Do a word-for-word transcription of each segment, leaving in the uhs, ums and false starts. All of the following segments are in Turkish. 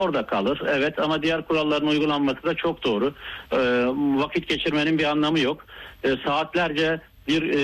orada kalır. Evet, ama diğer kuralların uygulanması da çok doğru. Ee, vakit geçirmenin bir anlamı yok. Ee, saatlerce bir e,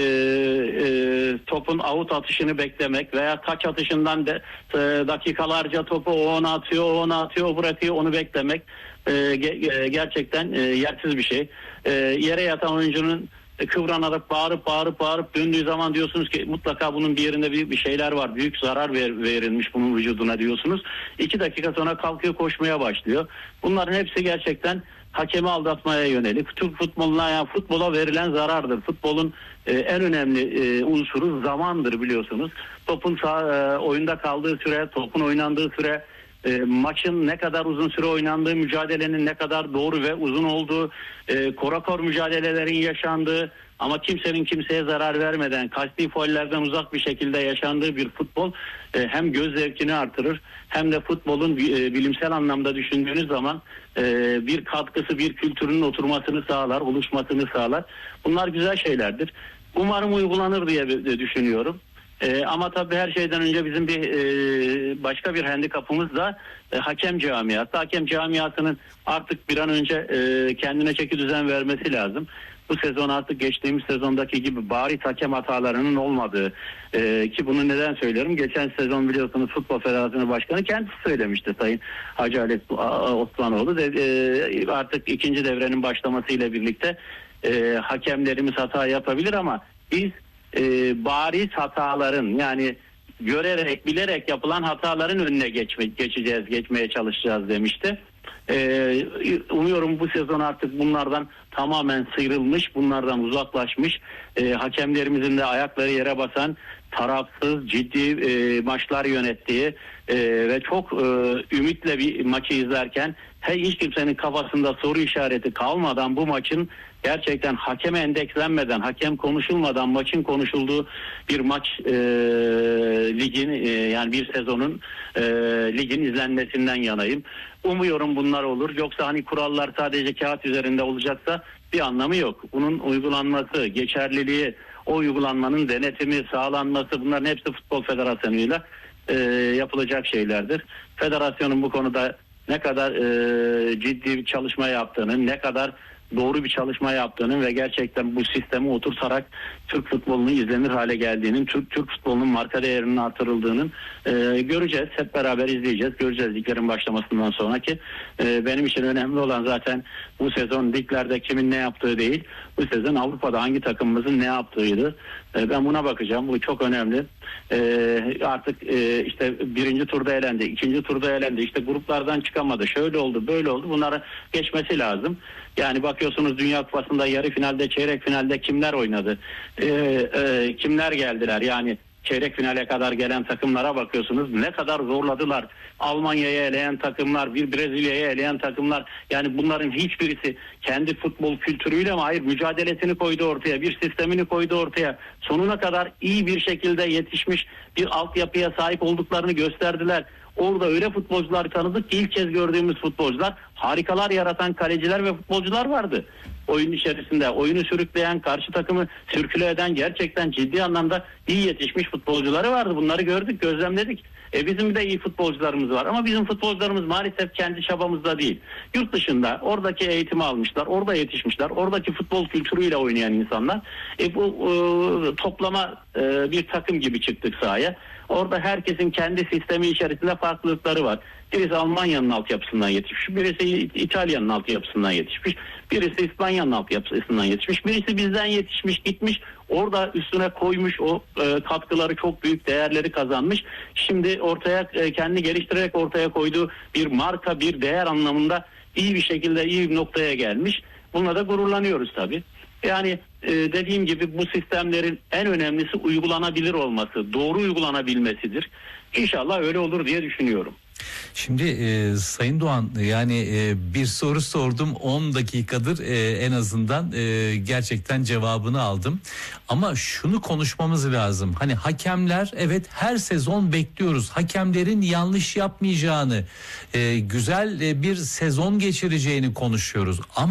e, topun out atışını beklemek veya taç atışından de, e, dakikalarca topu o ona atıyor, o ona atıyor, o bırakıyor, onu beklemek e, ge, gerçekten e, yersiz bir şey. E, yere yatan oyuncunun kıvranarak bağırıp bağırıp bağırıp döndüğü zaman diyorsunuz ki mutlaka bunun bir yerinde büyük bir şeyler var. Büyük zarar ver, verilmiş bunun vücuduna diyorsunuz. İki dakika sonra kalkıyor, koşmaya başlıyor. Bunların hepsi gerçekten hakemi aldatmaya yönelik. Türk futboluna, yani futbola verilen zarardır. Futbolun e, en önemli e, unsuru zamandır, biliyorsunuz. Topun sağ, e, oyunda kaldığı süre, topun oynandığı süre, E, maçın ne kadar uzun süre oynandığı, mücadelenin ne kadar doğru ve uzun olduğu, e, korakor mücadelelerin yaşandığı ama kimsenin kimseye zarar vermeden, kasti faullerden uzak bir şekilde yaşandığı bir futbol e, hem göz zevkini artırır hem de futbolun e, bilimsel anlamda düşündüğünüz zaman e, bir katkısı, bir kültürün oturmasını sağlar, oluşmasını sağlar. Bunlar güzel şeylerdir. Umarım uygulanır diye düşünüyorum. Ee, ama tabii her şeyden önce bizim bir e, başka bir handikapımız da e, hakem camiası. Hakem camiasının artık bir an önce e, kendine çeki düzen vermesi lazım. Bu sezon artık geçtiğimiz sezondaki gibi bariz hakem hatalarının olmadığı, e, ki bunu neden söylüyorum? Geçen sezon biliyorsunuz Futbol Federasyonu Başkanı kendisi söylemişti, Sayın Hacı Ali Osmanoğlu. De, e, artık ikinci devrenin başlamasıyla birlikte e, hakemlerimiz hata yapabilir ama biz E, bariz hataların, yani görerek bilerek yapılan hataların önüne geçme, geçeceğiz, geçmeye çalışacağız demişti. E, umuyorum bu sezon artık bunlardan tamamen sıyrılmış, bunlardan uzaklaşmış, e, hakemlerimizin de ayakları yere basan, tarafsız, ciddi e, maçlar yönettiği e, ve çok e, ümitle bir maçı izlerken hiç kimsenin kafasında soru işareti kalmadan bu maçın gerçekten hakeme endekslenmeden, hakem konuşulmadan maçın konuşulduğu bir maç e, ligin e, yani bir sezonun e, ligin izlenmesinden yanayım. Umuyorum bunlar olur. Yoksa hani kurallar sadece kağıt üzerinde olacaksa bir anlamı yok. Bunun uygulanması, geçerliliği, o uygulanmanın denetimi, sağlanması, bunların hepsi Futbol Federasyonu'yla e, yapılacak şeylerdir. Federasyonun bu konuda ne kadar e, ciddi bir çalışma yaptığını, ne kadar doğru bir çalışma yaptığının ve gerçekten bu sistemi oturtarak Türk futbolunun izlenir hale geldiğinin, Türk Türk futbolunun marka değerinin artırıldığının e, göreceğiz. Hep beraber izleyeceğiz. Göreceğiz liglerin başlamasından sonraki. E, benim için önemli olan zaten bu sezon liglerde kimin ne yaptığı değil. Bu sezon Avrupa'da hangi takımımızın ne yaptığıydı. E, ben buna bakacağım. Bu çok önemli. E, artık e, işte birinci turda elendi, ikinci turda elendi. İşte gruplardan çıkamadı. Şöyle oldu, böyle oldu. Bunlara geçmesi lazım. Yani bakıyorsunuz Dünya Kupası'nda yarı finalde, çeyrek finalde kimler oynadı? Ee, e, kimler geldiler? Yani çeyrek finale kadar gelen takımlara bakıyorsunuz. Ne kadar zorladılar. Almanya'ya eleyen takımlar, bir Brezilya'ya eleyen takımlar. Yani bunların hiçbirisi kendi futbol kültürüyle mi? Hayır, mücadelesini koydu ortaya. Bir sistemini koydu ortaya. Sonuna kadar iyi bir şekilde yetişmiş bir altyapıya sahip olduklarını gösterdiler. Orada öyle futbolcular tanıdık ki ilk kez gördüğümüz futbolcular, harikalar yaratan kaleciler ve futbolcular vardı. Oyun içerisinde oyunu sürükleyen, karşı takımı sürküle eden, gerçekten ciddi anlamda iyi yetişmiş futbolcuları vardı. Bunları gördük, gözlemledik. E bizim de iyi futbolcularımız var ama bizim futbolcularımız maalesef kendi çabamızda değil. Yurt dışında oradaki eğitimi almışlar, orada yetişmişler, oradaki futbol kültürüyle oynayan insanlar. E bu e, toplama e, bir takım gibi çıktık sahaya. Orada herkesin kendi sistemi içerisinde farklılıkları var. Birisi Almanya'nın altyapısından yetişmiş, birisi İtalya'nın altyapısından yetişmiş, birisi İspanya'nın altyapısından yetişmiş, birisi bizden yetişmiş, gitmiş, orada üstüne koymuş, o e, katkıları çok büyük, değerleri kazanmış. Şimdi ortaya e, kendini geliştirerek ortaya koyduğu bir marka, bir değer anlamında iyi bir şekilde iyi bir noktaya gelmiş. Bununla da gururlanıyoruz tabii. Yani e, dediğim gibi bu sistemlerin en önemlisi uygulanabilir olması, doğru uygulanabilmesidir. İnşallah öyle olur diye düşünüyorum. Şimdi e, Sayın Doğan, yani e, bir soru sordum, on dakikadır e, en azından e, gerçekten cevabını aldım. Ama şunu konuşmamız lazım. Hani hakemler, evet, her sezon bekliyoruz. Hakemlerin yanlış yapmayacağını, e, güzel e, bir sezon geçireceğini konuşuyoruz. Ama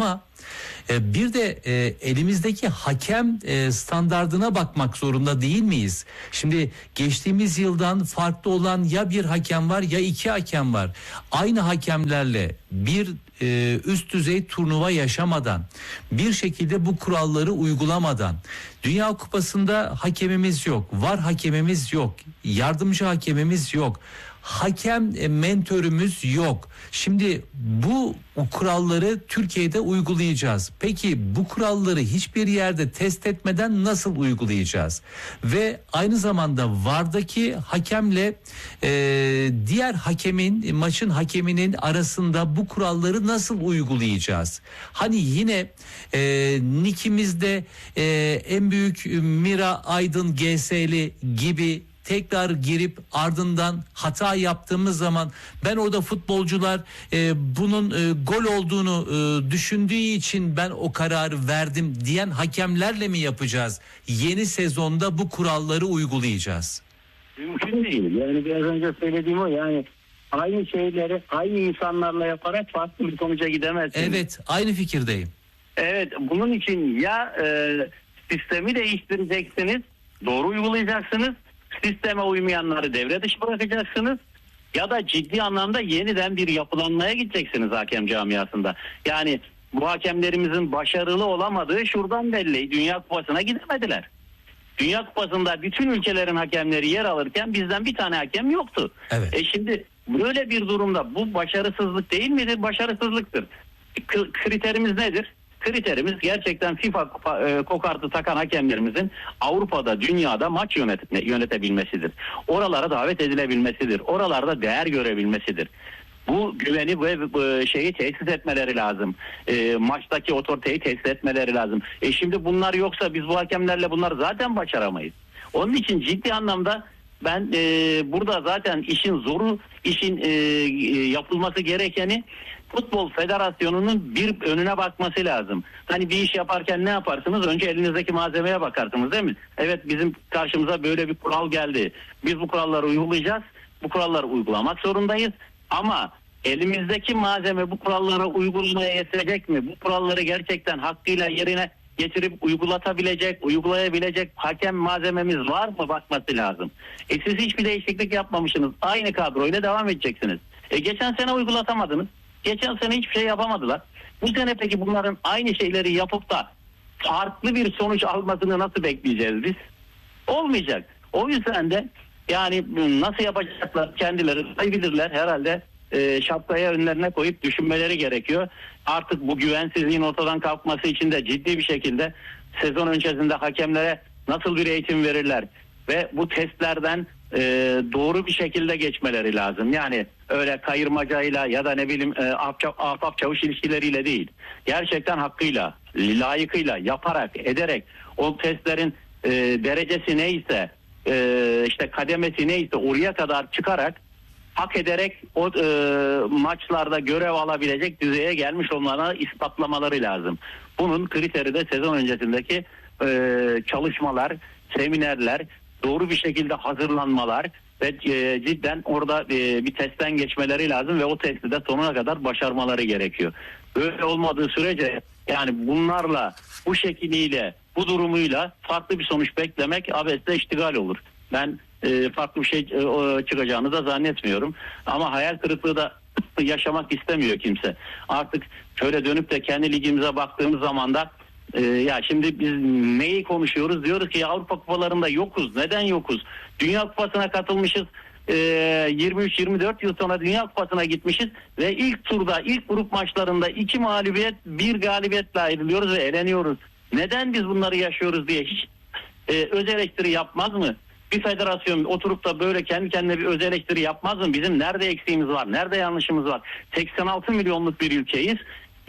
E, bir de e, elimizdeki hakem e, standardına bakmak zorunda değil miyiz? Şimdi geçtiğimiz yıldan farklı olan ya bir hakem var ya iki hakem var. Aynı hakemlerle bir e, üst düzey turnuva yaşamadan, bir şekilde bu kuralları uygulamadan, Dünya Kupası'nda hakemimiz yok, var hakemimiz yok, yardımcı hakemimiz yok, hakem e, mentörümüz yok. Şimdi bu kuralları Türkiye'de uygulayacağız. Peki bu kuralları hiçbir yerde test etmeden nasıl uygulayacağız? Ve aynı zamanda vardaki hakemle e, diğer hakemin, maçın hakeminin arasında bu kuralları nasıl uygulayacağız? Hani yine e, Nikimizde e, en büyük Mira Aydın G S'li gibi tekrar girip ardından hata yaptığımız zaman ben orada futbolcular e, bunun e, gol olduğunu e, düşündüğü için ben o kararı verdim diyen hakemlerle mi yapacağız? Yeni sezonda bu kuralları uygulayacağız. Mümkün değil. Yani biraz önce söylediğim o, yani aynı şeyleri aynı insanlarla yaparak farklı bir sonuca gidemezsiniz. Evet, aynı fikirdeyim. Evet, bunun için ya e, sistemi değiştireceksiniz, doğru uygulayacaksınız, sisteme uymayanları devre dışı bırakacaksınız ya da ciddi anlamda yeniden bir yapılanmaya gideceksiniz hakem camiasında. Yani bu hakemlerimizin başarılı olamadığı şuradan belli. Dünya Kupası'na gidemediler. Dünya Kupası'nda bütün ülkelerin hakemleri yer alırken bizden bir tane hakem yoktu. Evet. E şimdi böyle bir durumda bu başarısızlık değil midir? Başarısızlıktır. K- kriterimiz nedir? Kriterimiz gerçekten FIFA e, kokartı takan hakemlerimizin Avrupa'da, dünyada maç yönet- yönetebilmesidir. Oralara davet edilebilmesidir. Oralarda değer görebilmesidir. Bu güveni ve e, şeyi tesis etmeleri lazım. E, maçtaki otoriteyi tesis etmeleri lazım. E şimdi bunlar yoksa biz bu hakemlerle bunları zaten başaramayız. Onun için ciddi anlamda ben e, burada zaten işin zoru, işin e, yapılması gerekeni Futbol Federasyonu'nun bir önüne bakması lazım. Hani bir iş yaparken ne yaparsınız? Önce elinizdeki malzemeye bakarsınız, değil mi? Evet, bizim karşımıza böyle bir kural geldi. Biz bu kuralları uygulayacağız. Bu kuralları uygulamak zorundayız. Ama elimizdeki malzeme bu kurallara uygulamaya yetecek mi? Bu kuralları gerçekten hakkıyla yerine getirip uygulatabilecek, uygulayabilecek hakem malzememiz var mı, bakması lazım. E siz hiçbir değişiklik yapmamışsınız. Aynı kadroyla devam edeceksiniz. E geçen sene uygulatamadınız. Geçen sene hiçbir şey yapamadılar. Bu sene peki bunların aynı şeyleri yapıp da farklı bir sonuç almasını nasıl bekleyeceğiz biz? Olmayacak. O yüzden de yani nasıl yapacaklar kendileri bilirler herhalde. E, şapkaya önlerine koyup düşünmeleri gerekiyor. Artık bu güvensizliğin ortadan kalkması için de ciddi bir şekilde sezon öncesinde hakemlere nasıl bir eğitim verirler ve bu testlerden e, doğru bir şekilde geçmeleri lazım. Yani öyle kayırmacayla ya da ne bileyim e, ahbap çavuş ilişkileriyle değil. Gerçekten hakkıyla, layıkıyla, yaparak, ederek o testlerin e, derecesi neyse, e, işte kademesi neyse oraya kadar çıkarak hak ederek o e, maçlarda görev alabilecek düzeye gelmiş olmalarına ispatlamaları lazım. Bunun kriteri de sezon öncesindeki e, çalışmalar, seminerler, doğru bir şekilde hazırlanmalar ve e, cidden orada e, bir testten geçmeleri lazım ve o testi de sonuna kadar başarmaları gerekiyor. Böyle olmadığı sürece yani bunlarla, bu şekliyle, bu durumuyla farklı bir sonuç beklemek abesle iştigal olur. Ben e, farklı bir şey e, çıkacağını da zannetmiyorum. Ama hayal kırıklığı da yaşamak istemiyor kimse. Artık şöyle dönüp de kendi ligimize baktığımız zaman da e, ya şimdi biz neyi konuşuyoruz? Diyoruz ki Avrupa kupalarında yokuz. Neden yokuz? Dünya Kupası'na katılmışız. E, yirmi üç yirmi dört yıl sonra Dünya Kupası'na gitmişiz ve ilk turda, ilk grup maçlarında iki mağlubiyet, bir galibiyetle ayrılıyoruz ve eleniyoruz. Neden biz bunları yaşıyoruz diye hiç e, öz eleştiri yapmaz mı? Bir federasyon oturup da böyle kendi kendine bir öz eleştiri yapmaz mı? Bizim nerede eksiğimiz var? Nerede yanlışımız var? seksen altı milyonluk bir ülkeyiz.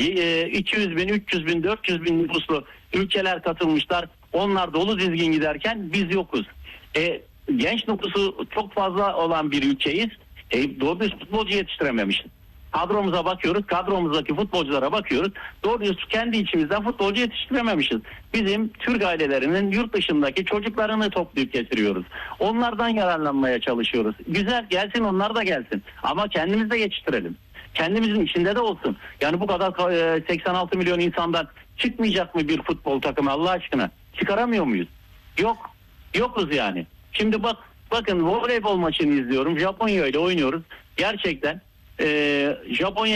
iki yüz bin, üç yüz bin, dört yüz bin nüfuslu ülkeler katılmışlar. Onlar dolu dizgin giderken biz yokuz. E, genç nüfusu çok fazla olan bir ülkeyiz. E, doğru düz futbolcu yetiştirememişiz. Kadromuza bakıyoruz, kadromuzdaki futbolculara bakıyoruz. Doğru düz kendi içimizden futbolcu yetiştirememişiz. Bizim Türk ailelerinin yurt dışındaki çocuklarını toplayıp getiriyoruz. Onlardan yararlanmaya çalışıyoruz. Güzel, gelsin, onlar da gelsin. Ama kendimiz de yetiştirelim. Kendimizin içinde de olsun. Yani bu kadar e, seksen altı milyon insandan çıkmayacak mı bir futbol takımı Allah aşkına? Çıkaramıyor muyuz? Yok. Yokuz yani. Şimdi bak bakın voleybol maçını izliyorum. Japonya ile oynuyoruz. Gerçekten e, Japonya